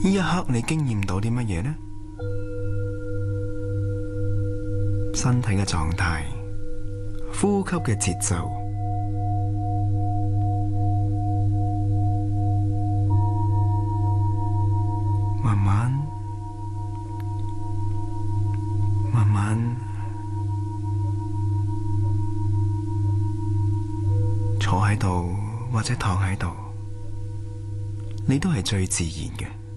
呢一刻你經驗到啲乜嘢呢？身體嘅狀態，呼吸嘅節奏，慢慢坐喺度或者躺喺度，你都係最自然嘅。